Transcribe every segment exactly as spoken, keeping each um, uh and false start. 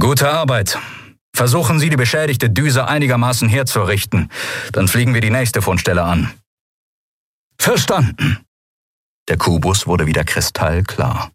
Gute Arbeit. Versuchen Sie, die beschädigte Düse einigermaßen herzurichten. Dann fliegen wir die nächste Fundstelle an. Verstanden. Der Kubus wurde wieder kristallklar.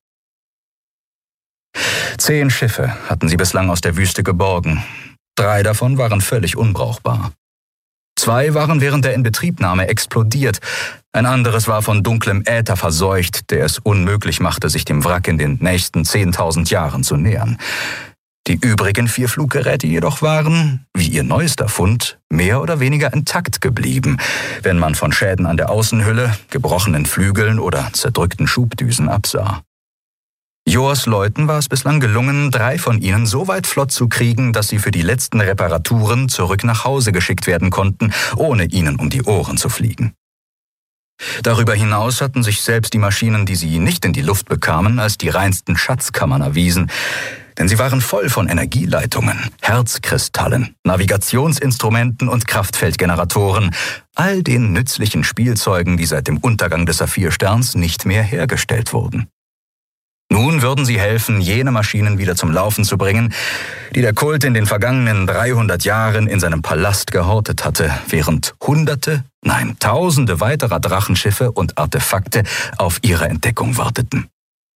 Zehn Schiffe hatten sie bislang aus der Wüste geborgen. Drei davon waren völlig unbrauchbar. Zwei waren während der Inbetriebnahme explodiert. Ein anderes war von dunklem Äther verseucht, der es unmöglich machte, sich dem Wrack in den nächsten zehntausend Jahren zu nähern. Die übrigen vier Fluggeräte jedoch waren, wie ihr neuester Fund, mehr oder weniger intakt geblieben, wenn man von Schäden an der Außenhülle, gebrochenen Flügeln oder zerdrückten Schubdüsen absah. Jors Leuten war es bislang gelungen, drei von ihnen so weit flott zu kriegen, dass sie für die letzten Reparaturen zurück nach Hause geschickt werden konnten, ohne ihnen um die Ohren zu fliegen. Darüber hinaus hatten sich selbst die Maschinen, die sie nicht in die Luft bekamen, als die reinsten Schatzkammern erwiesen, denn sie waren voll von Energieleitungen, Herzkristallen, Navigationsinstrumenten und Kraftfeldgeneratoren, all den nützlichen Spielzeugen, die seit dem Untergang des Saphirsterns nicht mehr hergestellt wurden. Nun würden sie helfen, jene Maschinen wieder zum Laufen zu bringen, die der Kult in den vergangenen dreihundert Jahren in seinem Palast gehortet hatte, während Hunderte, nein, Tausende weiterer Drachenschiffe und Artefakte auf ihre Entdeckung warteten.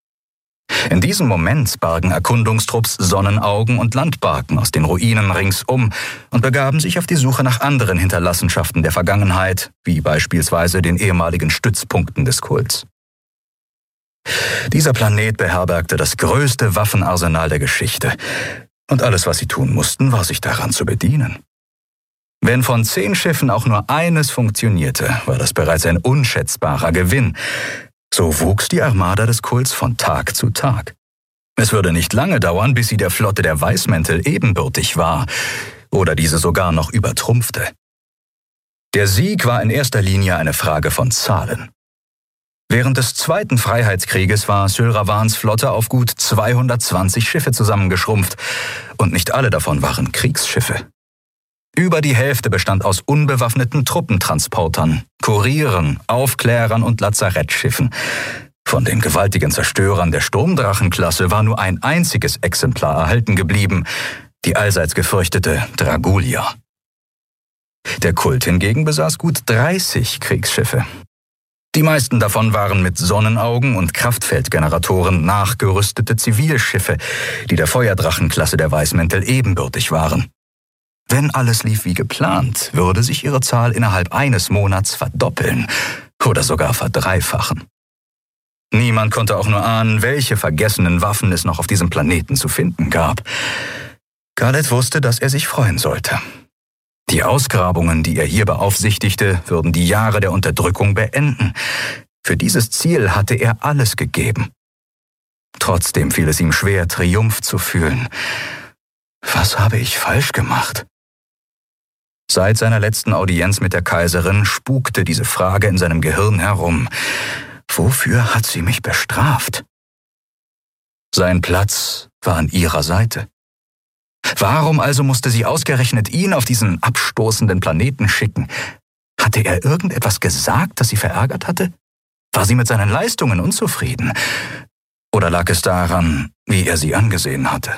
In diesem Moment bargen Erkundungstrupps Sonnenaugen und Landbarken aus den Ruinen ringsum und begaben sich auf die Suche nach anderen Hinterlassenschaften der Vergangenheit, wie beispielsweise den ehemaligen Stützpunkten des Kults. Dieser Planet beherbergte das größte Waffenarsenal der Geschichte, und alles, was sie tun mussten, war sich daran zu bedienen. Wenn von zehn Schiffen auch nur eines funktionierte, war das bereits ein unschätzbarer Gewinn. So wuchs die Armada des Kults von Tag zu Tag. Es würde nicht lange dauern, bis sie der Flotte der Weißmäntel ebenbürtig war oder diese sogar noch übertrumpfte. Der Sieg war in erster Linie eine Frage von Zahlen. Während des Zweiten Freiheitskrieges war Sylravans Flotte auf gut zweihundertzwanzig Schiffe zusammengeschrumpft, und nicht alle davon waren Kriegsschiffe. Über die Hälfte bestand aus unbewaffneten Truppentransportern, Kurieren, Aufklärern und Lazarettschiffen. Von den gewaltigen Zerstörern der Sturmdrachenklasse war nur ein einziges Exemplar erhalten geblieben, die allseits gefürchtete Dragulia. Der Kult hingegen besaß gut dreißig Kriegsschiffe. Die meisten davon waren mit Sonnenaugen und Kraftfeldgeneratoren nachgerüstete Zivilschiffe, die der Feuerdrachenklasse der Weißmäntel ebenbürtig waren. Wenn alles lief wie geplant, würde sich ihre Zahl innerhalb eines Monats verdoppeln oder sogar verdreifachen. Niemand konnte auch nur ahnen, welche vergessenen Waffen es noch auf diesem Planeten zu finden gab. Garleth wusste, dass er sich freuen sollte. Die Ausgrabungen, die er hier beaufsichtigte, würden die Jahre der Unterdrückung beenden. Für dieses Ziel hatte er alles gegeben. Trotzdem fiel es ihm schwer, Triumph zu fühlen. Was habe ich falsch gemacht? Seit seiner letzten Audienz mit der Kaiserin spukte diese Frage in seinem Gehirn herum. Wofür hat sie mich bestraft? Sein Platz war an ihrer Seite. Warum also musste sie ausgerechnet ihn auf diesen abstoßenden Planeten schicken? Hatte er irgendetwas gesagt, das sie verärgert hatte? War sie mit seinen Leistungen unzufrieden? Oder lag es daran, wie er sie angesehen hatte?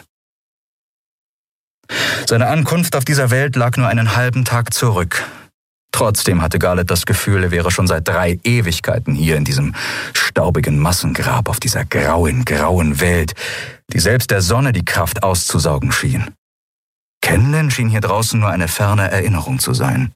Seine Ankunft auf dieser Welt lag nur einen halben Tag zurück. Trotzdem hatte Garleth das Gefühl, er wäre schon seit drei Ewigkeiten hier in diesem staubigen Massengrab auf dieser grauen, grauen Welt, die selbst der Sonne die Kraft auszusaugen schien. Kenlen schien hier draußen nur eine ferne Erinnerung zu sein.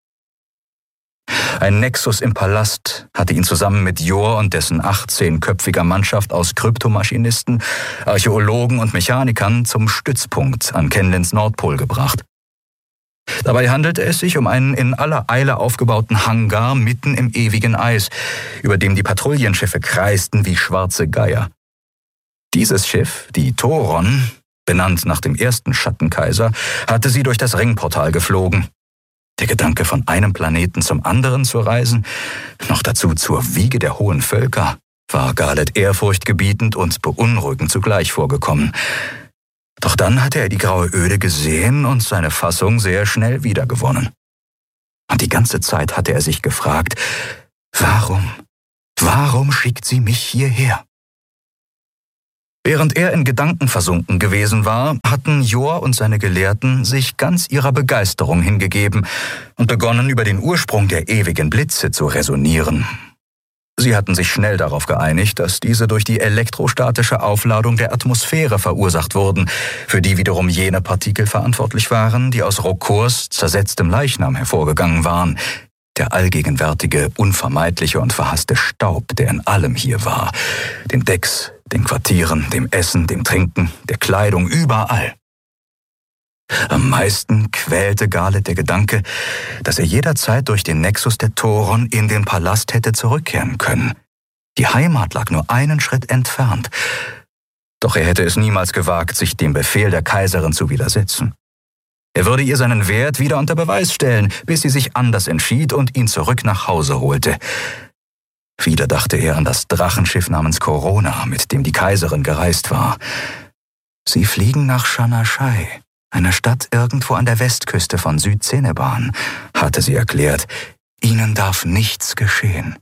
Ein Nexus im Palast hatte ihn zusammen mit Jor und dessen achtzehnköpfiger Mannschaft aus Kryptomaschinisten, Archäologen und Mechanikern zum Stützpunkt an Kenlens Nordpol gebracht. Dabei handelte es sich um einen in aller Eile aufgebauten Hangar mitten im ewigen Eis, über dem die Patrouillenschiffe kreisten wie schwarze Geier. Dieses Schiff, die Thoron, benannt nach dem ersten Schattenkaiser, hatte sie durch das Ringportal geflogen. Der Gedanke, von einem Planeten zum anderen zu reisen, noch dazu zur Wiege der hohen Völker, war Garleth ehrfurchtgebietend und beunruhigend zugleich vorgekommen. Doch dann hatte er die graue Öde gesehen und seine Fassung sehr schnell wiedergewonnen. Und die ganze Zeit hatte er sich gefragt, warum, warum schickt sie mich hierher? Während er in Gedanken versunken gewesen war, hatten Jor und seine Gelehrten sich ganz ihrer Begeisterung hingegeben und begonnen, über den Ursprung der ewigen Blitze zu räsonieren. Sie hatten sich schnell darauf geeinigt, dass diese durch die elektrostatische Aufladung der Atmosphäre verursacht wurden, für die wiederum jene Partikel verantwortlich waren, die aus Rokurs zersetztem Leichnam hervorgegangen waren. Der allgegenwärtige, unvermeidliche und verhasste Staub, der in allem hier war. Den Decks, den Quartieren, dem Essen, dem Trinken, der Kleidung, überall. Am meisten quälte Garlet der Gedanke, dass er jederzeit durch den Nexus der Toron in den Palast hätte zurückkehren können. Die Heimat lag nur einen Schritt entfernt. Doch er hätte es niemals gewagt, sich dem Befehl der Kaiserin zu widersetzen. Er würde ihr seinen Wert wieder unter Beweis stellen, bis sie sich anders entschied und ihn zurück nach Hause holte. Wieder dachte er an das Drachenschiff namens Corona, mit dem die Kaiserin gereist war. Sie fliegen nach Shanashai, einer Stadt irgendwo an der Westküste von Südzeneban, hatte sie erklärt. Ihnen darf nichts geschehen.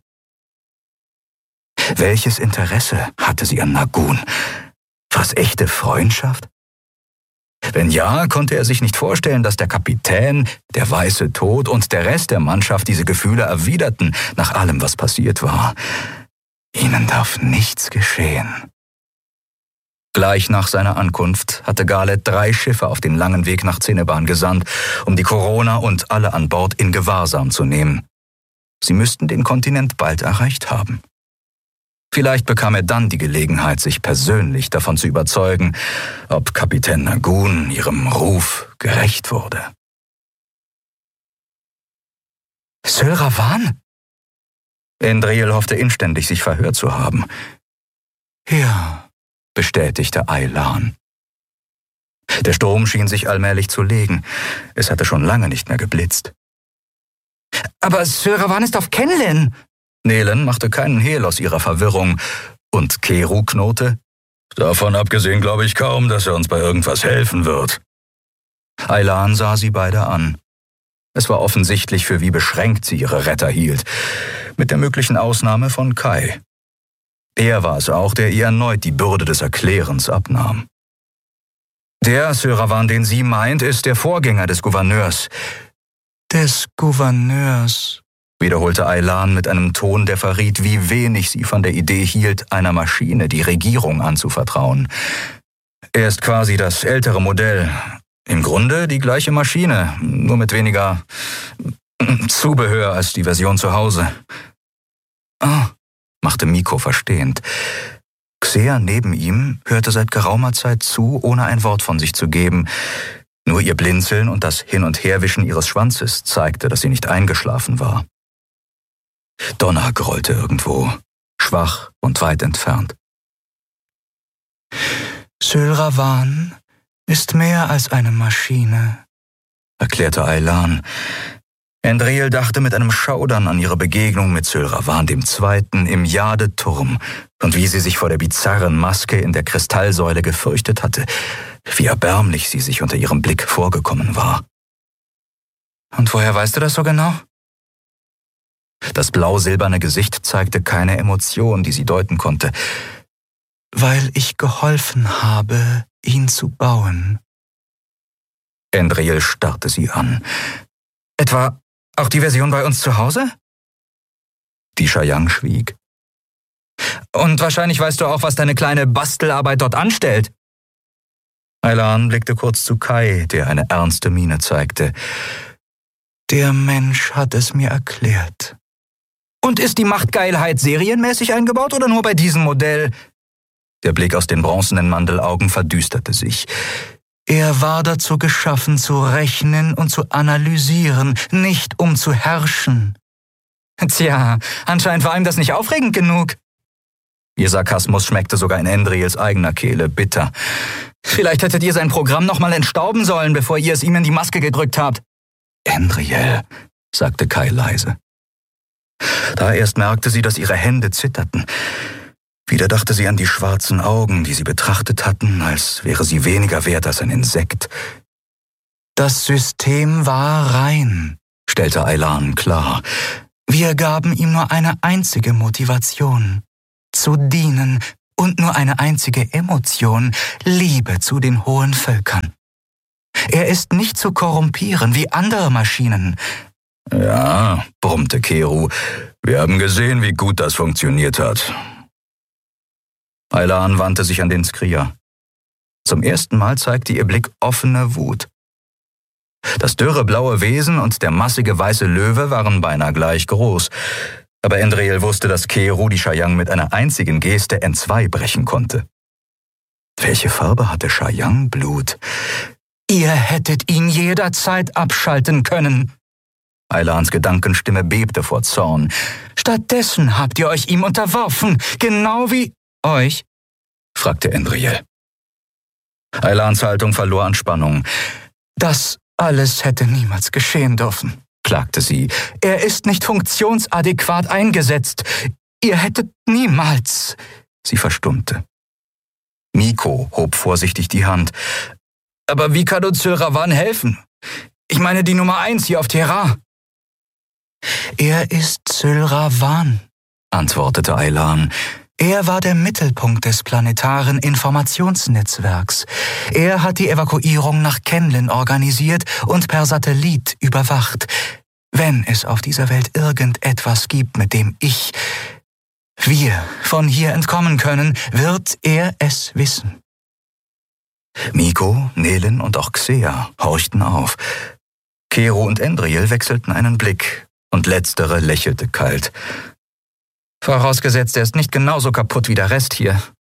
Welches Interesse hatte sie an Nagun? Was echte Freundschaft? Wenn ja, konnte er sich nicht vorstellen, dass der Kapitän, der Weiße Tod und der Rest der Mannschaft diese Gefühle erwiderten, nach allem, was passiert war. Ihnen darf nichts geschehen. Gleich nach seiner Ankunft hatte Garlet drei Schiffe auf den langen Weg nach Zeneban gesandt, um die Corona und alle an Bord in Gewahrsam zu nehmen. Sie müssten den Kontinent bald erreicht haben. Vielleicht bekam er dann die Gelegenheit, sich persönlich davon zu überzeugen, ob Kapitän Nagun ihrem Ruf gerecht wurde. Syl Ravan? Endriel hoffte inständig, sich verhört zu haben. Ja, bestätigte Aylan. Der Sturm schien sich allmählich zu legen. Es hatte schon lange nicht mehr geblitzt. Aber Syl Ravan ist auf Kenlin! Nelen machte keinen Hehl aus ihrer Verwirrung und Keru knurrte: Davon abgesehen glaube ich kaum, dass er uns bei irgendwas helfen wird. Aylan sah sie beide an. Es war offensichtlich, für wie beschränkt sie ihre Retter hielt, mit der möglichen Ausnahme von Kai. Er war es auch, der ihr erneut die Bürde des Erklärens abnahm. Der Syl Ravan, den sie meint, ist der Vorgänger des Gouverneurs. Des Gouverneurs, wiederholte Aylan mit einem Ton, der verriet, wie wenig sie von der Idee hielt, einer Maschine die Regierung anzuvertrauen. Er ist quasi das ältere Modell. Im Grunde die gleiche Maschine, nur mit weniger Zubehör als die Version zu Hause. Ah, machte Miko verstehend. Xea neben ihm hörte seit geraumer Zeit zu, ohne ein Wort von sich zu geben. Nur ihr Blinzeln und das Hin- und Herwischen ihres Schwanzes zeigte, dass sie nicht eingeschlafen war. Donner grollte irgendwo, schwach und weit entfernt. Syl Ravan ist mehr als eine Maschine, erklärte Aylan. Endriel dachte mit einem Schaudern an ihre Begegnung mit Syl Ravan dem Zweiten im Jade-Turm und wie sie sich vor der bizarren Maske in der Kristallsäule gefürchtet hatte, wie erbärmlich sie sich unter ihrem Blick vorgekommen war. Und woher weißt du das so genau? Das blau-silberne Gesicht zeigte keine Emotion, die sie deuten konnte. Weil ich geholfen habe, ihn zu bauen. Endriel starrte sie an. Etwa auch die Version bei uns zu Hause? Die Shayang schwieg. Und wahrscheinlich weißt du auch, was deine kleine Bastelarbeit dort anstellt. Aylan blickte kurz zu Kai, der eine ernste Miene zeigte. Der Mensch hat es mir erklärt. Und ist die Machtgeilheit serienmäßig eingebaut oder nur bei diesem Modell? Der Blick aus den bronzenen Mandelaugen verdüsterte sich. Er war dazu geschaffen, zu rechnen und zu analysieren, nicht um zu herrschen. Tja, anscheinend war ihm das nicht aufregend genug. Ihr Sarkasmus schmeckte sogar in Endriels eigener Kehle bitter. Vielleicht hättet ihr sein Programm nochmal entstauben sollen, bevor ihr es ihm in die Maske gedrückt habt. Endriel, sagte Kai leise. Da erst merkte sie, dass ihre Hände zitterten. Wieder dachte sie an die schwarzen Augen, die sie betrachtet hatten, als wäre sie weniger wert als ein Insekt. Das System war rein, stellte Aylan klar. Wir gaben ihm nur eine einzige Motivation: zu dienen und nur eine einzige Emotion, Liebe zu den hohen Völkern. Er ist nicht zu korrumpieren wie andere Maschinen. Ja, brummte Keru, wir haben gesehen, wie gut das funktioniert hat. Aylan wandte sich an den Skrier. Zum ersten Mal zeigte ihr Blick offene Wut. Das dürre blaue Wesen und der massige weiße Löwe waren beinahe gleich groß. Aber Endreel wusste, dass Keru die Shayang mit einer einzigen Geste entzwei brechen konnte. Welche Farbe hatte Shayang Blut? Ihr hättet ihn jederzeit abschalten können. Aylans Gedankenstimme bebte vor Zorn. Stattdessen habt ihr euch ihm unterworfen, genau wie... Euch? Fragte Endreel. Aylans Haltung verlor an Spannung. Das alles hätte niemals geschehen dürfen, klagte sie. Er ist nicht funktionsadäquat eingesetzt. Ihr hättet niemals... Sie verstummte. Miko hob vorsichtig die Hand. Aber wie kann uns Zylravan helfen? Ich meine die Nummer eins hier auf Terra. Er ist Zylravan, antwortete Aylan. Er war der Mittelpunkt des planetaren Informationsnetzwerks. Er hat die Evakuierung nach Kenlin organisiert und per Satellit überwacht. Wenn es auf dieser Welt irgendetwas gibt, mit dem ich, wir von hier entkommen können, wird er es wissen. Miko, Nehlen und auch Xea horchten auf. Keru und Endreel wechselten einen Blick und letztere lächelte kalt. Vorausgesetzt, er ist nicht genauso kaputt wie der Rest hier.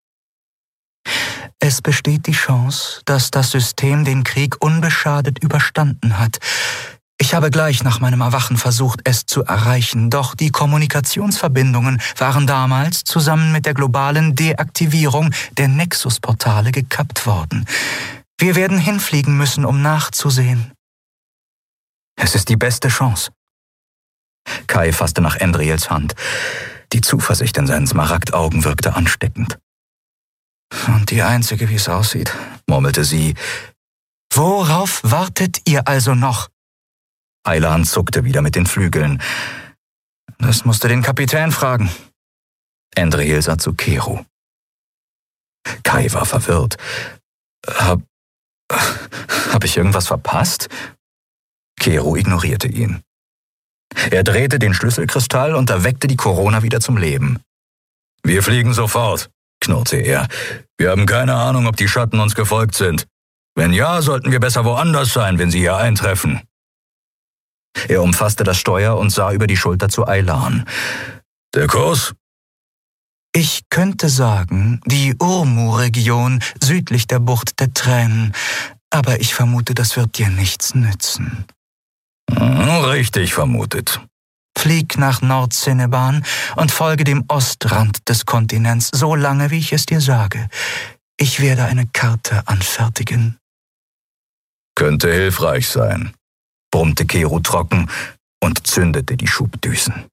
Es besteht die Chance, dass das System den Krieg unbeschadet überstanden hat. Ich habe gleich nach meinem Erwachen versucht, es zu erreichen, doch die Kommunikationsverbindungen waren damals zusammen mit der globalen Deaktivierung der Nexus-Portale gekappt worden. Wir werden hinfliegen müssen, um nachzusehen. Es ist die beste Chance. Kai fasste nach Endreels Hand. Die Zuversicht in seinen Smaragdaugen wirkte ansteckend. Und die einzige, wie es aussieht, murmelte sie. Worauf wartet ihr also noch? Aylan zuckte wieder mit den Flügeln. Das musst du den Kapitän fragen. Endreel sah zu Keru. Kai war verwirrt. Hab, hab ich irgendwas verpasst? Keru ignorierte ihn. Er drehte den Schlüsselkristall und erweckte die Corona wieder zum Leben. Wir fliegen sofort, knurrte er. Wir haben keine Ahnung, ob die Schatten uns gefolgt sind. Wenn ja, sollten wir besser woanders sein, wenn sie hier eintreffen. Er umfasste das Steuer und sah über die Schulter zu Aylan. Der Kurs? Ich könnte sagen, die Urmu-Region südlich der Bucht der Tränen. Aber ich vermute, das wird dir nichts nützen. Richtig vermutet. Flieg nach Nord-Cineban und folge dem Ostrand des Kontinents, so lange, wie ich es dir sage. Ich werde eine Karte anfertigen. Könnte hilfreich sein, brummte Keru trocken und zündete die Schubdüsen.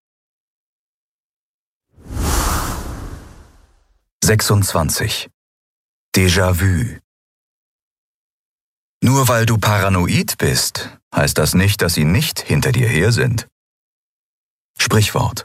sechsundzwanzig. Déjà-vu. Nur weil du paranoid bist, heißt das nicht, dass sie nicht hinter dir her sind. Sprichwort.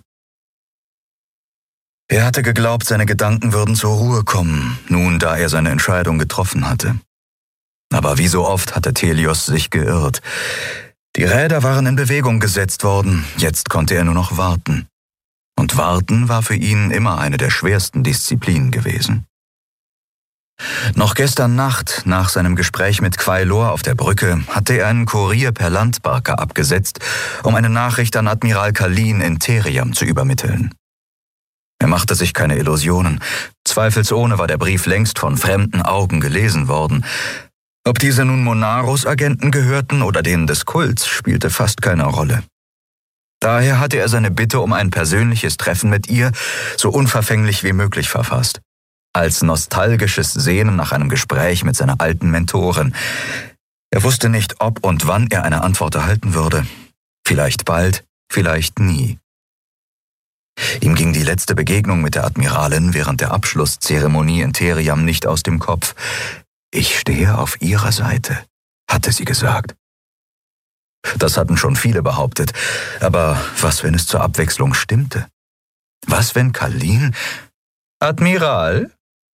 Er hatte geglaubt, seine Gedanken würden zur Ruhe kommen, nun da er seine Entscheidung getroffen hatte. Aber wie so oft hatte Telios sich geirrt. Die Räder waren in Bewegung gesetzt worden, jetzt konnte er nur noch warten. Und warten war für ihn immer eine der schwersten Disziplinen gewesen. Noch gestern Nacht, nach seinem Gespräch mit Quailor auf der Brücke, hatte er einen Kurier per Landbarke abgesetzt, um eine Nachricht an Admiral Kalin in Theriam zu übermitteln. Er machte sich keine Illusionen. Zweifelsohne war der Brief längst von fremden Augen gelesen worden. Ob diese nun Monarus-Agenten gehörten oder denen des Kults, spielte fast keine Rolle. Daher hatte er seine Bitte um ein persönliches Treffen mit ihr so unverfänglich wie möglich verfasst. Als nostalgisches Sehnen nach einem Gespräch mit seiner alten Mentorin. Er wusste nicht, ob und wann er eine Antwort erhalten würde. Vielleicht bald, vielleicht nie. Ihm ging die letzte Begegnung mit der Admiralin während der Abschlusszeremonie in Theriam nicht aus dem Kopf. Ich stehe auf ihrer Seite, hatte sie gesagt. Das hatten schon viele behauptet, aber was, wenn es zur Abwechslung stimmte? Was, wenn Kalin... Admiral,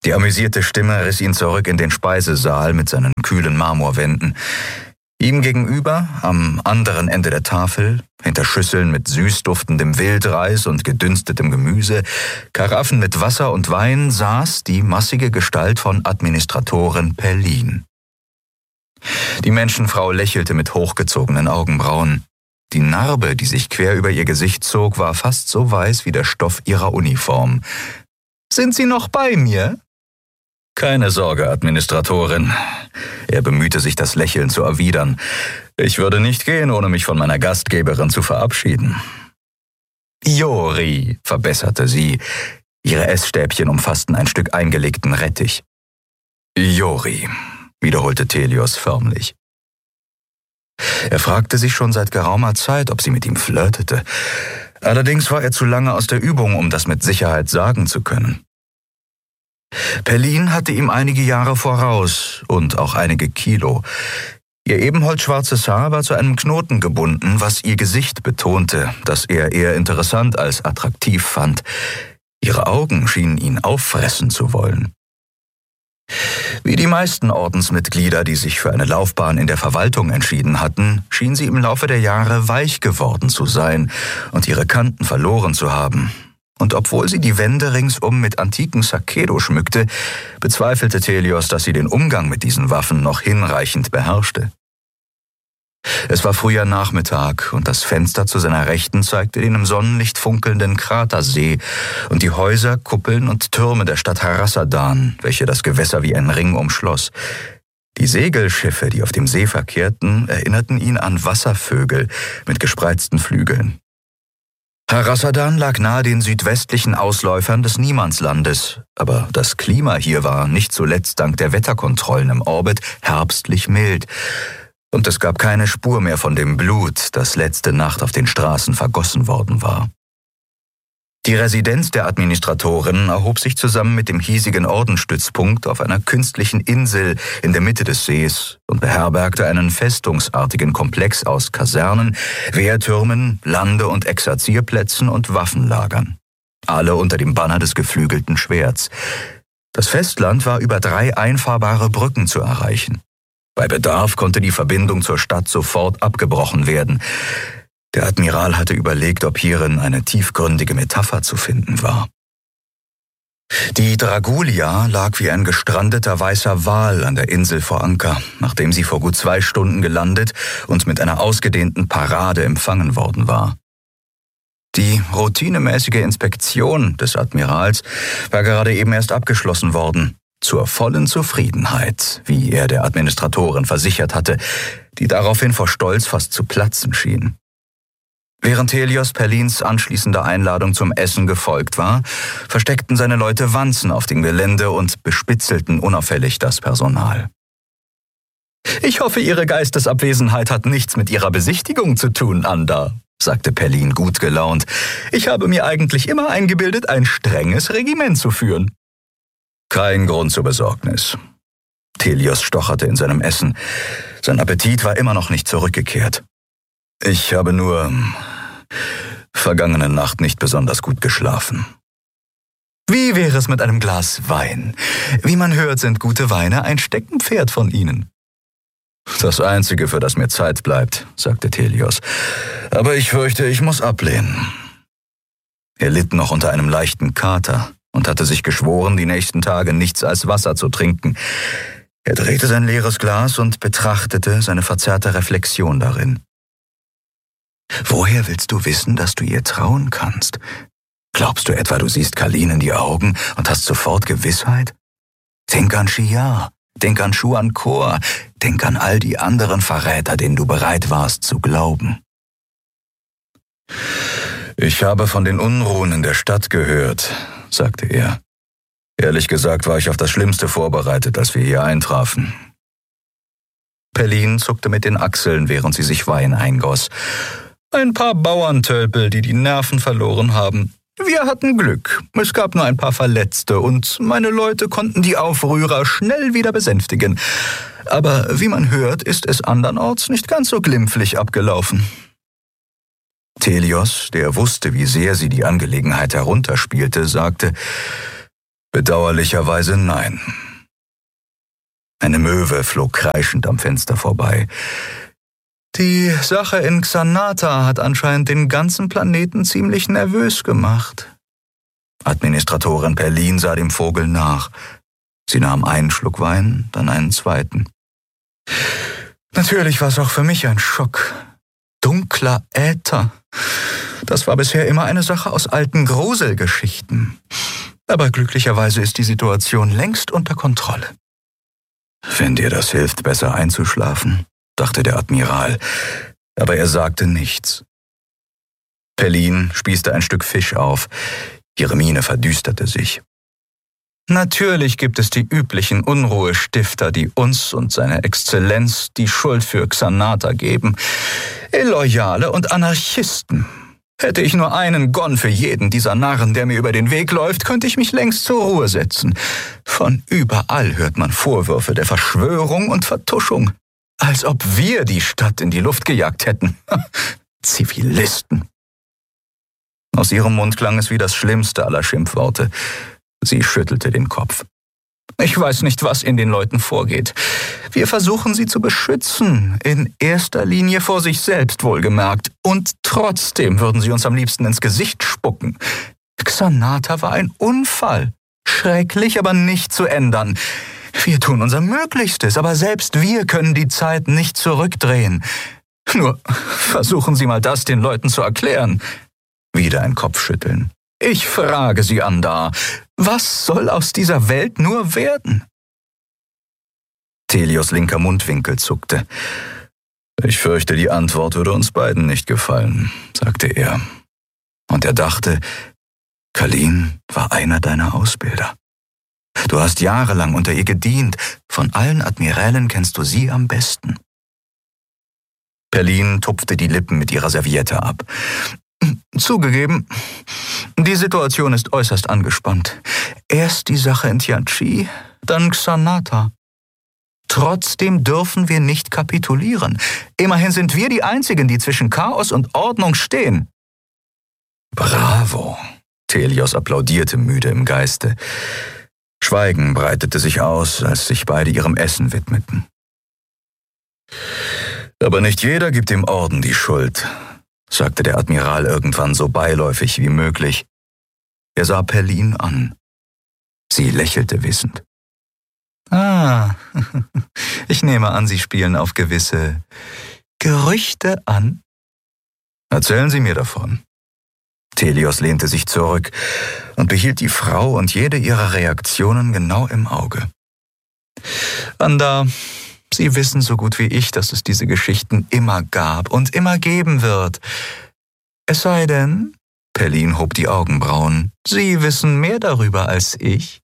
Die amüsierte Stimme riss ihn zurück in den Speisesaal mit seinen kühlen Marmorwänden. Ihm gegenüber, am anderen Ende der Tafel, hinter Schüsseln mit süß duftendem Wildreis und gedünstetem Gemüse, Karaffen mit Wasser und Wein, saß die massige Gestalt von Administratorin Perlin. Die Menschenfrau lächelte mit hochgezogenen Augenbrauen. Die Narbe, die sich quer über ihr Gesicht zog, war fast so weiß wie der Stoff ihrer Uniform. »Sind Sie noch bei mir?« »Keine Sorge, Administratorin.« Er bemühte sich, das Lächeln zu erwidern. »Ich würde nicht gehen, ohne mich von meiner Gastgeberin zu verabschieden.« »Jori«, verbesserte sie. Ihre Essstäbchen umfassten ein Stück eingelegten Rettich. »Jori«, wiederholte Telios förmlich. Er fragte sich schon seit geraumer Zeit, ob sie mit ihm flirtete. Allerdings war er zu lange aus der Übung, um das mit Sicherheit sagen zu können. Perlin hatte ihm einige Jahre voraus und auch einige Kilo. Ihr ebenholzschwarzes Haar war zu einem Knoten gebunden, was ihr Gesicht betonte, das er eher interessant als attraktiv fand. Ihre Augen schienen ihn auffressen zu wollen. Wie die meisten Ordensmitglieder, die sich für eine Laufbahn in der Verwaltung entschieden hatten, schien sie im Laufe der Jahre weich geworden zu sein und ihre Kanten verloren zu haben. Und obwohl sie die Wände ringsum mit antiken Sakedo schmückte, bezweifelte Telios, dass sie den Umgang mit diesen Waffen noch hinreichend beherrschte. Es war früher Nachmittag und das Fenster zu seiner Rechten zeigte den im Sonnenlicht funkelnden Kratersee und die Häuser, Kuppeln und Türme der Stadt Harassadan, welche das Gewässer wie ein Ring umschloss. Die Segelschiffe, die auf dem See verkehrten, erinnerten ihn an Wasservögel mit gespreizten Flügeln. Harassadan lag nahe den südwestlichen Ausläufern des Niemandslandes, aber das Klima hier war nicht zuletzt dank der Wetterkontrollen im Orbit herbstlich mild, und es gab keine Spur mehr von dem Blut, das letzte Nacht auf den Straßen vergossen worden war. Die Residenz der Administratorin erhob sich zusammen mit dem hiesigen Ordensstützpunkt auf einer künstlichen Insel in der Mitte des Sees und beherbergte einen festungsartigen Komplex aus Kasernen, Wehrtürmen, Lande- und Exerzierplätzen und Waffenlagern. Alle unter dem Banner des geflügelten Schwerts. Das Festland war über drei einfahrbare Brücken zu erreichen. Bei Bedarf konnte die Verbindung zur Stadt sofort abgebrochen werden. Der Admiral hatte überlegt, ob hierin eine tiefgründige Metapher zu finden war. Die Dragulia lag wie ein gestrandeter weißer Wal an der Insel vor Anker, nachdem sie vor gut zwei Stunden gelandet und mit einer ausgedehnten Parade empfangen worden war. Die routinemäßige Inspektion des Admirals war gerade eben erst abgeschlossen worden, zur vollen Zufriedenheit, wie er der Administratorin versichert hatte, die daraufhin vor Stolz fast zu platzen schien. Während Telios Perlins anschließender Einladung zum Essen gefolgt war, versteckten seine Leute Wanzen auf dem Gelände und bespitzelten unauffällig das Personal. »Ich hoffe, Ihre Geistesabwesenheit hat nichts mit Ihrer Besichtigung zu tun, Anda«, sagte Perlin gut gelaunt. »Ich habe mir eigentlich immer eingebildet, ein strenges Regiment zu führen.« »Kein Grund zur Besorgnis.« Telios stocherte in seinem Essen. Sein Appetit war immer noch nicht zurückgekehrt. »Ich habe nur vergangene Nacht nicht besonders gut geschlafen.« »Wie wäre es mit einem Glas Wein? Wie man hört, sind gute Weine ein Steckenpferd von Ihnen.« »Das Einzige, für das mir Zeit bleibt«, sagte Telios. »Aber ich fürchte, ich muss ablehnen.« Er litt noch unter einem leichten Kater und hatte sich geschworen, die nächsten Tage nichts als Wasser zu trinken. Er drehte sein leeres Glas und betrachtete seine verzerrte Reflexion darin. »Woher willst du wissen, dass du ihr trauen kannst? Glaubst du etwa, du siehst Kalin in die Augen und hast sofort Gewissheit? Denk an Shia, denk an Shuan Kor, denk an all die anderen Verräter, denen du bereit warst zu glauben.« »Ich habe von den Unruhen in der Stadt gehört«, sagte er. »Ehrlich gesagt war ich auf das Schlimmste vorbereitet, als wir hier eintrafen.« Perlin zuckte mit den Achseln, während sie sich Wein eingoss. »Ein paar Bauerntölpel, die die Nerven verloren haben. Wir hatten Glück. Es gab nur ein paar Verletzte und meine Leute konnten die Aufrührer schnell wieder besänftigen. Aber wie man hört, ist es andernorts nicht ganz so glimpflich abgelaufen.« Telios, der wusste, wie sehr sie die Angelegenheit herunterspielte, sagte, Bedauerlicherweise nein. Eine Möwe flog kreischend am Fenster vorbei. Die Sache in Xanata hat anscheinend den ganzen Planeten ziemlich nervös gemacht. Administratorin Perlin sah dem Vogel nach. Sie nahm einen Schluck Wein, dann einen zweiten. Natürlich war es auch für mich ein Schock. Dunkler Äther. Das war bisher immer eine Sache aus alten Gruselgeschichten. Aber glücklicherweise ist die Situation längst unter Kontrolle. Wenn dir das hilft, besser einzuschlafen, dachte der Admiral, aber er sagte nichts. Perlin spießte ein Stück Fisch auf. Ihre Miene verdüsterte sich. Natürlich gibt es die üblichen Unruhestifter, die uns und seine Exzellenz die Schuld für Xanata geben. Illoyale und Anarchisten. Hätte ich nur einen Gon für jeden dieser Narren, der mir über den Weg läuft, könnte ich mich längst zur Ruhe setzen. Von überall hört man Vorwürfe der Verschwörung und Vertuschung. Als ob wir die Stadt in die Luft gejagt hätten. Zivilisten. Aus ihrem Mund klang es wie das schlimmste aller Schimpfworte. Sie schüttelte den Kopf. Ich weiß nicht, was in den Leuten vorgeht. Wir versuchen sie zu beschützen, in erster Linie vor sich selbst wohlgemerkt. Und trotzdem würden sie uns am liebsten ins Gesicht spucken. Xanata war ein Unfall. Schrecklich, aber nicht zu ändern. Wir tun unser Möglichstes, aber selbst wir können die Zeit nicht zurückdrehen. Nur versuchen Sie mal das den Leuten zu erklären. Wieder ein Kopfschütteln. Ich frage Sie, Andar, was soll aus dieser Welt nur werden? Thelios linker Mundwinkel zuckte. Ich fürchte, die Antwort würde uns beiden nicht gefallen, sagte er. Und er dachte, Kalin war einer deiner Ausbilder. Du hast jahrelang unter ihr gedient. Von allen Admirälen kennst du sie am besten. Perlin tupfte die Lippen mit ihrer Serviette ab. Zugegeben, die Situation ist äußerst angespannt. Erst die Sache in Tianchi, dann Xanata. Trotzdem dürfen wir nicht kapitulieren. Immerhin sind wir die Einzigen, die zwischen Chaos und Ordnung stehen. Bravo! Thelios applaudierte müde im Geiste. Schweigen breitete sich aus, als sich beide ihrem Essen widmeten. Aber nicht jeder gibt dem Orden die Schuld, sagte der Admiral irgendwann so beiläufig wie möglich. Er sah Perlin an. Sie lächelte wissend. Ah, ich nehme an, Sie spielen auf gewisse Gerüchte an. Erzählen Sie mir davon. Thelios lehnte sich zurück und behielt die Frau und jede ihrer Reaktionen genau im Auge. Andar, Sie wissen so gut wie ich, dass es diese Geschichten immer gab und immer geben wird. Es sei denn, Perlin hob die Augenbrauen, Sie wissen mehr darüber als ich.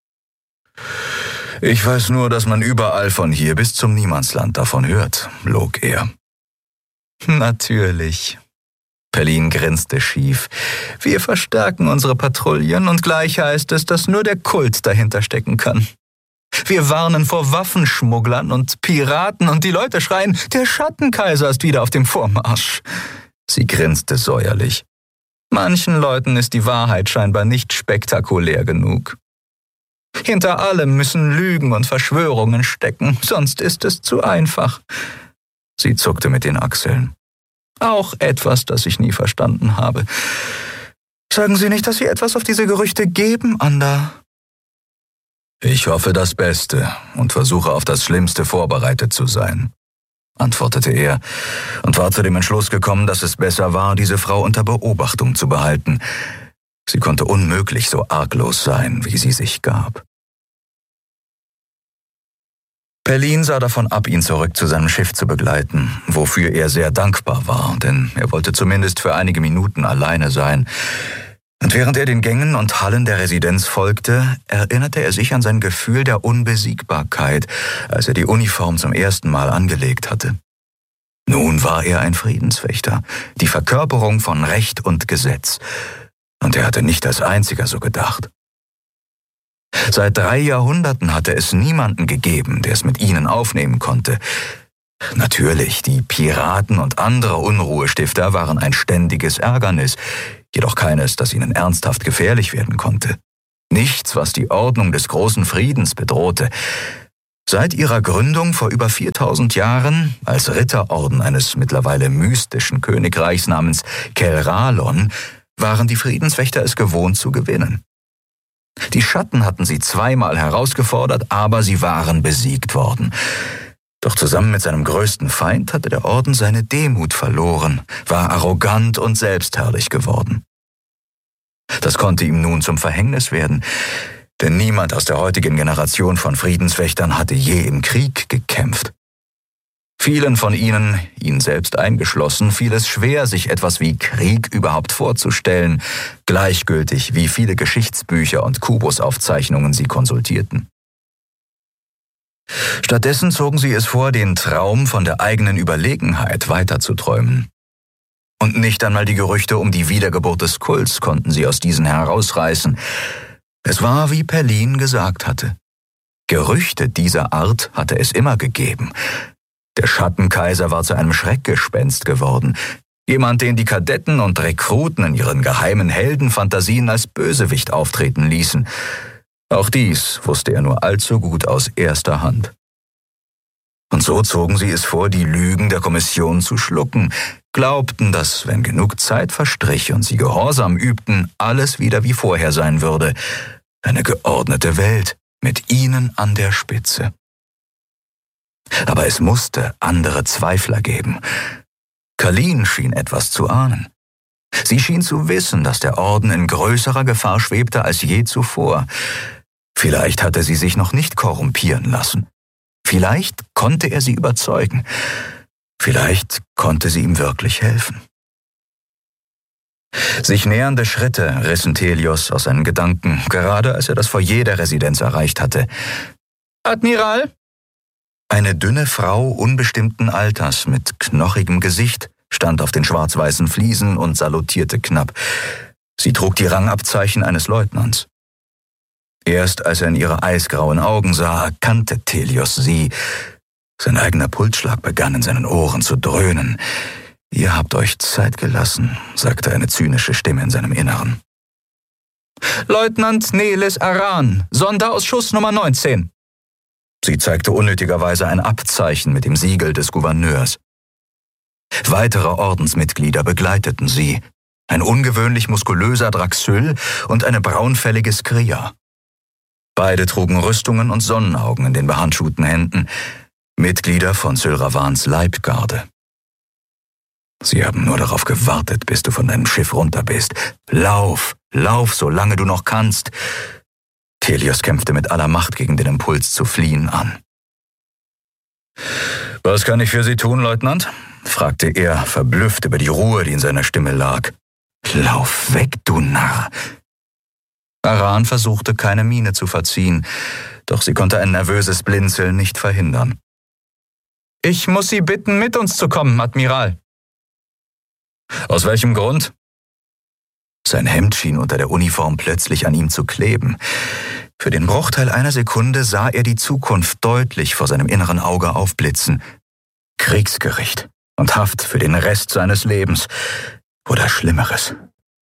Ich weiß nur, dass man überall von hier bis zum Niemandsland davon hört, log er. Natürlich. Perlin grinste schief. Wir verstärken unsere Patrouillen und gleich heißt es, dass nur der Kult dahinter stecken kann. Wir warnen vor Waffenschmugglern und Piraten und die Leute schreien, der Schattenkaiser ist wieder auf dem Vormarsch. Sie grinste säuerlich. Manchen Leuten ist die Wahrheit scheinbar nicht spektakulär genug. Hinter allem müssen Lügen und Verschwörungen stecken, sonst ist es zu einfach. Sie zuckte mit den Achseln. Auch etwas, das ich nie verstanden habe. Sagen Sie nicht, dass Sie etwas auf diese Gerüchte geben, Andar? Ich hoffe das Beste und versuche auf das Schlimmste vorbereitet zu sein, antwortete er und war zu dem Entschluss gekommen, dass es besser war, diese Frau unter Beobachtung zu behalten. Sie konnte unmöglich so arglos sein, wie sie sich gab. Perlin sah davon ab, ihn zurück zu seinem Schiff zu begleiten, wofür er sehr dankbar war, denn er wollte zumindest für einige Minuten alleine sein. Und während er den Gängen und Hallen der Residenz folgte, erinnerte er sich an sein Gefühl der Unbesiegbarkeit, als er die Uniform zum ersten Mal angelegt hatte. Nun war er ein Friedenswächter, die Verkörperung von Recht und Gesetz. Und er hatte nicht als einziger so gedacht. Seit drei Jahrhunderten hatte es niemanden gegeben, der es mit ihnen aufnehmen konnte. Natürlich, die Piraten und andere Unruhestifter waren ein ständiges Ärgernis, jedoch keines, das ihnen ernsthaft gefährlich werden konnte. Nichts, was die Ordnung des großen Friedens bedrohte. Seit ihrer Gründung vor über viertausend Jahren, als Ritterorden eines mittlerweile mystischen Königreichs namens Kelralon, waren die Friedenswächter es gewohnt zu gewinnen. Die Schatten hatten sie zweimal herausgefordert, aber sie waren besiegt worden. Doch zusammen mit seinem größten Feind hatte der Orden seine Demut verloren, war arrogant und selbstherrlich geworden. Das konnte ihm nun zum Verhängnis werden, denn niemand aus der heutigen Generation von Friedenswächtern hatte je im Krieg gekämpft. Vielen von ihnen, ihn selbst eingeschlossen, fiel es schwer, sich etwas wie Krieg überhaupt vorzustellen, gleichgültig wie viele Geschichtsbücher und Kubusaufzeichnungen sie konsultierten. Stattdessen zogen sie es vor, den Traum von der eigenen Überlegenheit weiterzuträumen. Und nicht einmal die Gerüchte um die Wiedergeburt des Kults konnten sie aus diesen herausreißen. Es war, wie Perlin gesagt hatte. Gerüchte dieser Art hatte es immer gegeben. Der Schattenkaiser war zu einem Schreckgespenst geworden. Jemand, den die Kadetten und Rekruten in ihren geheimen Heldenfantasien als Bösewicht auftreten ließen. Auch dies wusste er nur allzu gut aus erster Hand. Und so zogen sie es vor, die Lügen der Kommission zu schlucken, glaubten, dass, wenn genug Zeit verstrich und sie Gehorsam übten, alles wieder wie vorher sein würde. Eine geordnete Welt mit ihnen an der Spitze. Aber es musste andere Zweifler geben. Kalin schien etwas zu ahnen. Sie schien zu wissen, dass der Orden in größerer Gefahr schwebte als je zuvor. Vielleicht hatte sie sich noch nicht korrumpieren lassen. Vielleicht konnte er sie überzeugen. Vielleicht konnte sie ihm wirklich helfen. Sich nähernde Schritte rissen Thelios aus seinen Gedanken, gerade als er das Foyer der Residenz erreicht hatte. »Admiral?« Eine dünne Frau unbestimmten Alters mit knochigem Gesicht stand auf den schwarz-weißen Fliesen und salutierte knapp. Sie trug die Rangabzeichen eines Leutnants. Erst als er in ihre eisgrauen Augen sah, erkannte Thelios sie. Sein eigener Pulsschlag begann in seinen Ohren zu dröhnen. »Ihr habt euch Zeit gelassen«, sagte eine zynische Stimme in seinem Inneren. »Leutnant Nelis Aran, Sonderausschuss Nummer neunzehn.« Sie zeigte unnötigerweise ein Abzeichen mit dem Siegel des Gouverneurs. Weitere Ordensmitglieder begleiteten sie, ein ungewöhnlich muskulöser Draxyl und eine braunfällige Skria. Beide trugen Rüstungen und Sonnenaugen in den behandschuhten Händen, Mitglieder von Sylravans Leibgarde. »Sie haben nur darauf gewartet, bis du von deinem Schiff runter bist. Lauf, lauf, solange du noch kannst!« Thelios kämpfte mit aller Macht gegen den Impuls zu fliehen an. »Was kann ich für Sie tun, Leutnant?« fragte er, verblüfft über die Ruhe, die in seiner Stimme lag. »Lauf weg, du Narr!« Aran versuchte, keine Miene zu verziehen, doch sie konnte ein nervöses Blinzeln nicht verhindern. »Ich muss Sie bitten, mit uns zu kommen, Admiral.« »Aus welchem Grund?« Sein Hemd schien unter der Uniform plötzlich an ihm zu kleben. Für den Bruchteil einer Sekunde sah er die Zukunft deutlich vor seinem inneren Auge aufblitzen. Kriegsgericht und Haft für den Rest seines Lebens oder Schlimmeres.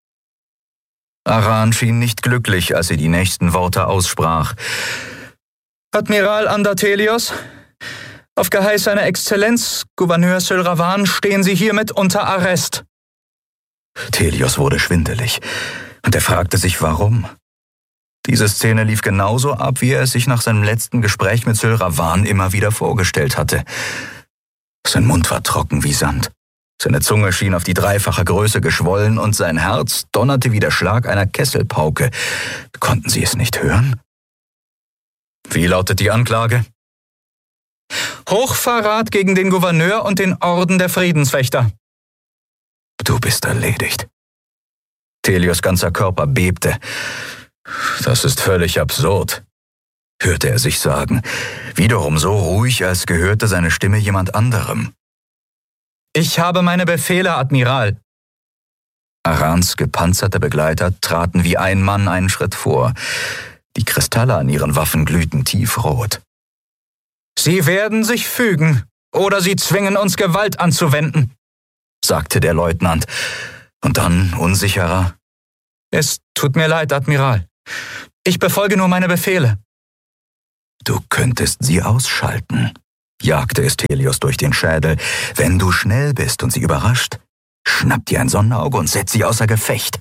Aran schien nicht glücklich, als sie die nächsten Worte aussprach. »Admiral Ander Thelios, auf Geheiß seiner Exzellenz, Gouverneur Sylravan, stehen Sie hiermit unter Arrest.« Thelios wurde schwindelig, und er fragte sich, warum. Diese Szene lief genauso ab, wie er es sich nach seinem letzten Gespräch mit Sylravan immer wieder vorgestellt hatte. Sein Mund war trocken wie Sand. Seine Zunge schien auf die dreifache Größe geschwollen und sein Herz donnerte wie der Schlag einer Kesselpauke. Konnten Sie es nicht hören? Wie lautet die Anklage? Hochverrat gegen den Gouverneur und den Orden der Friedenswächter. Du bist erledigt. Thelios ganzer Körper bebte. Das ist völlig absurd, hörte er sich sagen, wiederum so ruhig, als gehörte seine Stimme jemand anderem. Ich habe meine Befehle, Admiral. Arans gepanzerte Begleiter traten wie ein Mann einen Schritt vor. Die Kristalle an ihren Waffen glühten tiefrot. Sie werden sich fügen, oder sie zwingen uns Gewalt anzuwenden, sagte der Leutnant. Und dann, unsicherer, es tut mir leid, Admiral. Ich befolge nur meine Befehle. Du könntest sie ausschalten, jagte es Telios durch den Schädel. Wenn du schnell bist und sie überrascht, schnapp dir ein Sonnenauge und setz sie außer Gefecht.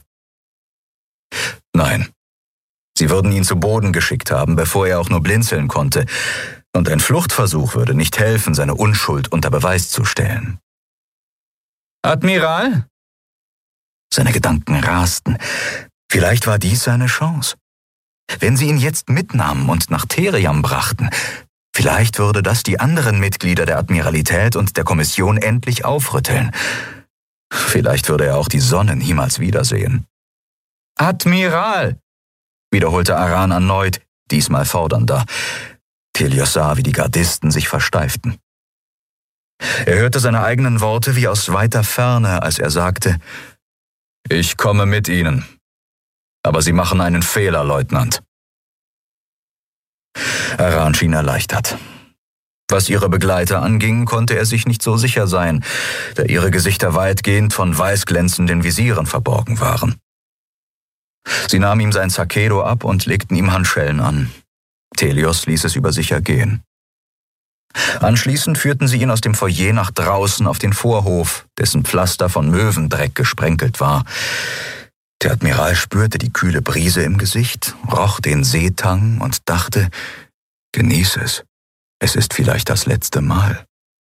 Nein, sie würden ihn zu Boden geschickt haben, bevor er auch nur blinzeln konnte, und ein Fluchtversuch würde nicht helfen, seine Unschuld unter Beweis zu stellen. Admiral? Seine Gedanken rasten. Vielleicht war dies seine Chance. Wenn sie ihn jetzt mitnahmen und nach Theriam brachten, vielleicht würde das die anderen Mitglieder der Admiralität und der Kommission endlich aufrütteln. Vielleicht würde er auch die Sonne niemals wiedersehen. Admiral! Wiederholte Aran erneut, diesmal fordernder. Telios sah, wie die Gardisten sich versteiften. Er hörte seine eigenen Worte wie aus weiter Ferne, als er sagte: »Ich komme mit Ihnen. Aber Sie machen einen Fehler, Leutnant.« Aran schien erleichtert. Was ihre Begleiter anging, konnte er sich nicht so sicher sein, da ihre Gesichter weitgehend von weißglänzenden Visieren verborgen waren. Sie nahmen ihm sein Sakedo ab und legten ihm Handschellen an. Telios ließ es über sich ergehen. Anschließend führten sie ihn aus dem Foyer nach draußen auf den Vorhof, dessen Pflaster von Möwendreck gesprenkelt war. Der Admiral spürte die kühle Brise im Gesicht, roch den Seetang und dachte: Genieß es. Es ist vielleicht das letzte Mal.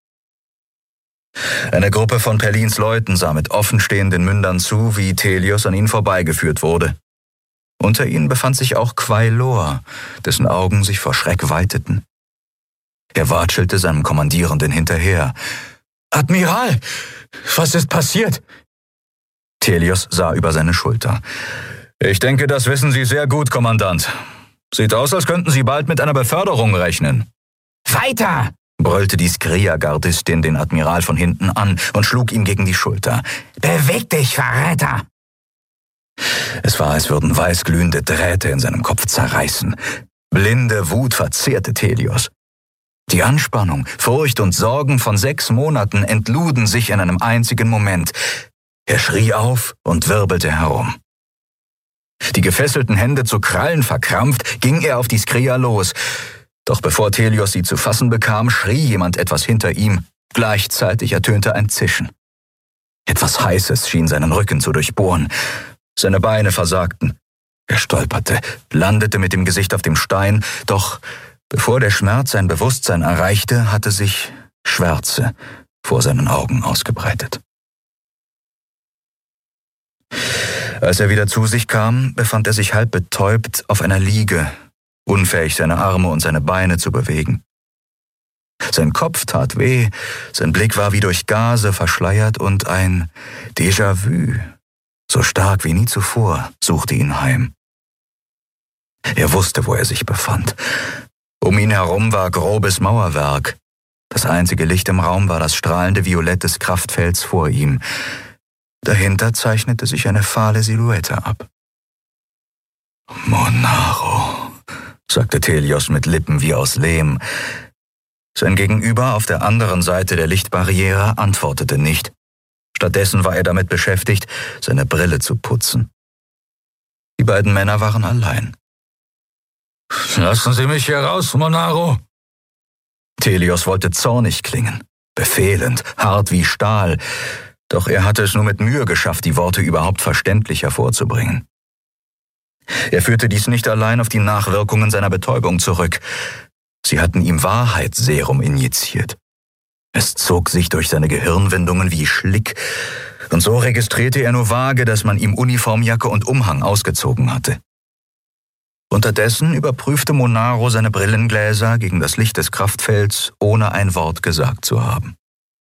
Eine Gruppe von Perlins Leuten sah mit offenstehenden Mündern zu, wie Telios an ihnen vorbeigeführt wurde. Unter ihnen befand sich auch Quailor, dessen Augen sich vor Schreck weiteten. Er watschelte seinem Kommandierenden hinterher. »Admiral, was ist passiert?« Telios sah über seine Schulter. »Ich denke, das wissen Sie sehr gut, Kommandant. Sieht aus, als könnten Sie bald mit einer Beförderung rechnen.« »Weiter!« brüllte die Skria-Gardistin den Admiral von hinten an und schlug ihm gegen die Schulter. »Beweg dich, Verräter!« Es war, als würden weißglühende Drähte in seinem Kopf zerreißen. Blinde Wut verzehrte Telios. Die Anspannung, Furcht und Sorgen von sechs Monaten entluden sich in einem einzigen Moment. Er schrie auf und wirbelte herum. Die gefesselten Hände zu Krallen verkrampft, ging er auf die Skria los. Doch bevor Telios sie zu fassen bekam, schrie jemand etwas hinter ihm. Gleichzeitig ertönte ein Zischen. Etwas Heißes schien seinen Rücken zu durchbohren. Seine Beine versagten. Er stolperte, landete mit dem Gesicht auf dem Stein, doch bevor der Schmerz sein Bewusstsein erreichte, hatte sich Schwärze vor seinen Augen ausgebreitet. Als er wieder zu sich kam, befand er sich halb betäubt auf einer Liege, unfähig, seine Arme und seine Beine zu bewegen. Sein Kopf tat weh, sein Blick war wie durch Gase verschleiert und ein Déjà-vu, so stark wie nie zuvor, suchte ihn heim. Er wusste, wo er sich befand. Um ihn herum war grobes Mauerwerk. Das einzige Licht im Raum war das strahlende Violett des Kraftfelds vor ihm. Dahinter zeichnete sich eine fahle Silhouette ab. »Monaro«, sagte Telios mit Lippen wie aus Lehm. Sein Gegenüber auf der anderen Seite der Lichtbarriere antwortete nicht. Stattdessen war er damit beschäftigt, seine Brille zu putzen. Die beiden Männer waren allein. »Lassen Sie mich hier raus, Monaro!« Telios wollte zornig klingen, befehlend, hart wie Stahl, doch er hatte es nur mit Mühe geschafft, die Worte überhaupt verständlich hervorzubringen. Er führte dies nicht allein auf die Nachwirkungen seiner Betäubung zurück. Sie hatten ihm Wahrheitsserum injiziert. Es zog sich durch seine Gehirnwindungen wie Schlick, und so registrierte er nur vage, dass man ihm Uniformjacke und Umhang ausgezogen hatte. Unterdessen überprüfte Monaro seine Brillengläser gegen das Licht des Kraftfelds, ohne ein Wort gesagt zu haben.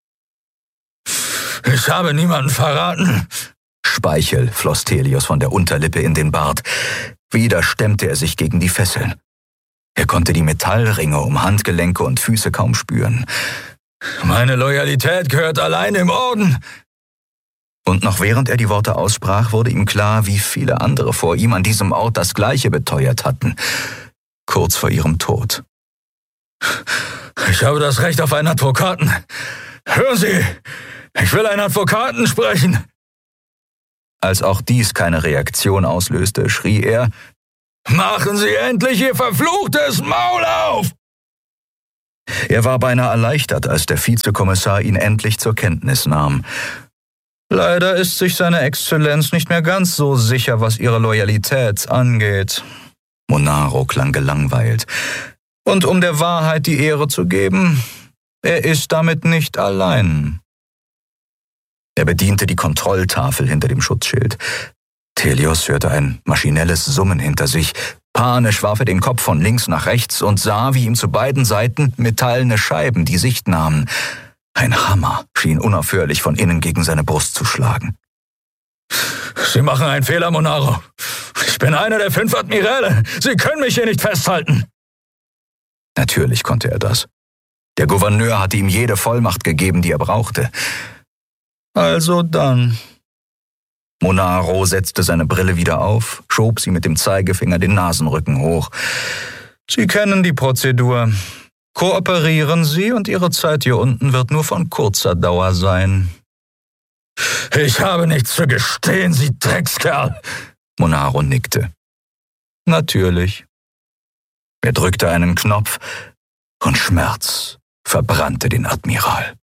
»Ich habe niemanden verraten«, Speichel floss Telios von der Unterlippe in den Bart. Wieder stemmte er sich gegen die Fesseln. Er konnte die Metallringe um Handgelenke und Füße kaum spüren. »Meine Loyalität gehört allein im Orden!« Und noch während er die Worte aussprach, wurde ihm klar, wie viele andere vor ihm an diesem Ort das Gleiche beteuert hatten, kurz vor ihrem Tod. »Ich habe das Recht auf einen Advokaten. Hören Sie, ich will einen Advokaten sprechen!« Als auch dies keine Reaktion auslöste, schrie er, Machen Sie endlich Ihr verfluchtes Maul auf! Er war beinahe erleichtert, als der Vizekommissar ihn endlich zur Kenntnis nahm. Leider ist sich seine Exzellenz nicht mehr ganz so sicher, was ihre Loyalität angeht. Monaro klang gelangweilt. Und um der Wahrheit die Ehre zu geben, er ist damit nicht allein. Er bediente die Kontrolltafel hinter dem Schutzschild. Thelios hörte ein maschinelles Summen hinter sich. Panisch warf er den Kopf von links nach rechts und sah, wie ihm zu beiden Seiten metallene Scheiben die Sicht nahmen. Ein Hammer schien unaufhörlich von innen gegen seine Brust zu schlagen. »Sie machen einen Fehler, Monaro. Ich bin einer der fünf Admiräle. Sie können mich hier nicht festhalten.« Natürlich konnte er das. Der Gouverneur hatte ihm jede Vollmacht gegeben, die er brauchte. Also dann. Monaro setzte seine Brille wieder auf, schob sie mit dem Zeigefinger den Nasenrücken hoch. »Sie kennen die Prozedur. Kooperieren Sie und Ihre Zeit hier unten wird nur von kurzer Dauer sein.« »Ich habe nichts zu gestehen, Sie Dreckskerl!« Monaro nickte. »Natürlich.« Er drückte einen Knopf und Schmerz verbrannte den Admiral.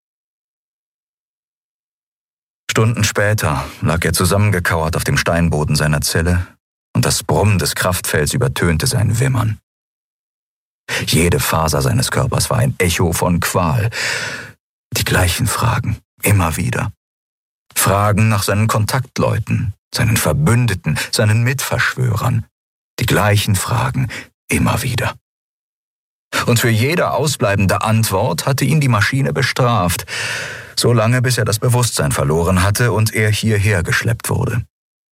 Stunden später lag er zusammengekauert auf dem Steinboden seiner Zelle und das Brummen des Kraftfelds übertönte sein Wimmern. Jede Faser seines Körpers war ein Echo von Qual. Die gleichen Fragen, immer wieder. Fragen nach seinen Kontaktleuten, seinen Verbündeten, seinen Mitverschwörern. Die gleichen Fragen, immer wieder. Und für jede ausbleibende Antwort hatte ihn die Maschine bestraft, so lange bis er das Bewusstsein verloren hatte und er hierher geschleppt wurde.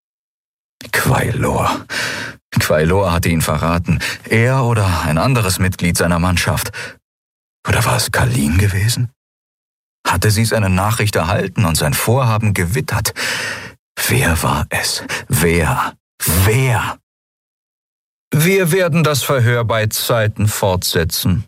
Quailor. Quailor hatte ihn verraten. Er oder ein anderes Mitglied seiner Mannschaft. Oder war es Kalin gewesen? Hatte sie seine Nachricht erhalten und sein Vorhaben gewittert? Wer war es? Wer? Wer? Wir werden das Verhör bei Zeiten fortsetzen.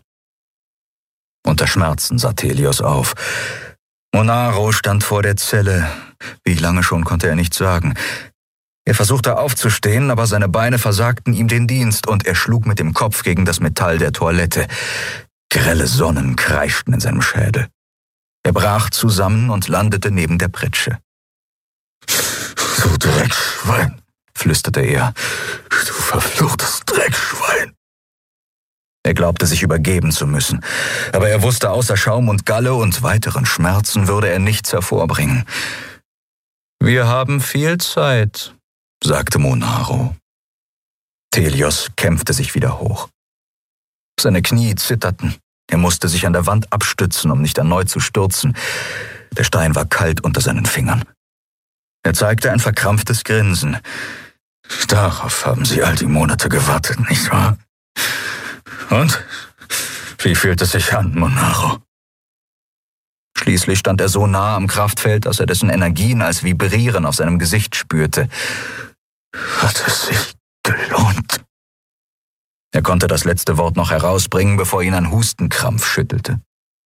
Unter Schmerzen sah Thelios auf. Monaro stand vor der Zelle. Wie lange schon konnte er nicht sagen. Er versuchte aufzustehen, aber seine Beine versagten ihm den Dienst und er schlug mit dem Kopf gegen das Metall der Toilette. Grelle Sonnen kreischten in seinem Schädel. Er brach zusammen und landete neben der Pritsche. »Du Dreckschwein«, flüsterte er. »Du verfluchtes Dreckschwein.« Er glaubte, sich übergeben zu müssen, aber er wusste, außer Schaum und Galle und weiteren Schmerzen würde er nichts hervorbringen. »Wir haben viel Zeit«, sagte Monaro. Thelios kämpfte sich wieder hoch. Seine Knie zitterten. Er musste sich an der Wand abstützen, um nicht erneut zu stürzen. Der Stein war kalt unter seinen Fingern. Er zeigte ein verkrampftes Grinsen. »Darauf haben Sie all die Monate gewartet, nicht wahr? Und? Wie fühlt es sich an, Monaro?« Schließlich stand er so nah am Kraftfeld, dass er dessen Energien als Vibrieren auf seinem Gesicht spürte. »Hat es sich gelohnt?« Er konnte das letzte Wort noch herausbringen, bevor ihn ein Hustenkrampf schüttelte.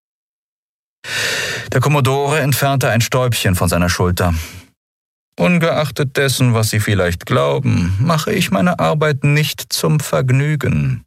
Der Kommodore entfernte ein Stäubchen von seiner Schulter. »Ungeachtet dessen, was Sie vielleicht glauben, mache ich meine Arbeit nicht zum Vergnügen.«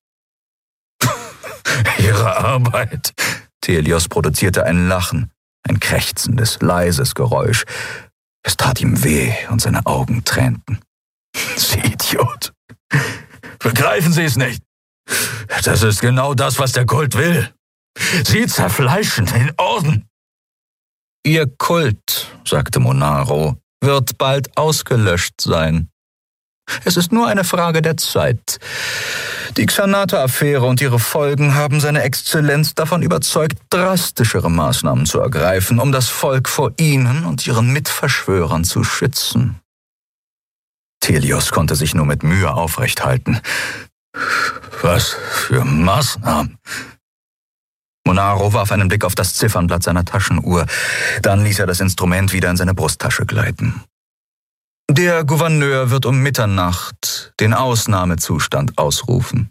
»Ihre Arbeit?« Thelios produzierte ein Lachen, ein krächzendes, leises Geräusch. Es tat ihm weh und seine Augen tränten. »Sie Idiot! Begreifen Sie es nicht? Das ist genau das, was der Kult will. Sie zerfleischen den Orden.« »Ihr Kult«, sagte Monaro, »wird bald ausgelöscht sein. Es ist nur eine Frage der Zeit. Die Xanata-Affäre und ihre Folgen haben seine Exzellenz davon überzeugt, drastischere Maßnahmen zu ergreifen, um das Volk vor ihnen und ihren Mitverschwörern zu schützen.« Thelios konnte sich nur mit Mühe aufrecht halten. »Was für Maßnahmen?« Monaro warf einen Blick auf das Ziffernblatt seiner Taschenuhr. Dann ließ er das Instrument wieder in seine Brusttasche gleiten. »Der Gouverneur wird um Mitternacht den Ausnahmezustand ausrufen.«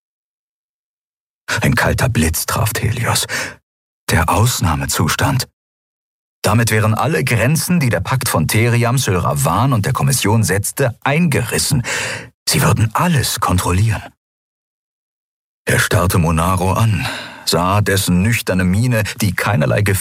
Ein kalter Blitz traf Thelios. Der Ausnahmezustand. Damit wären alle Grenzen, die der Pakt von Theriam, Sylravan und der Kommission setzte, eingerissen. Sie würden alles kontrollieren. Er starrte Monaro an, sah dessen nüchterne Miene, die keinerlei Gefühl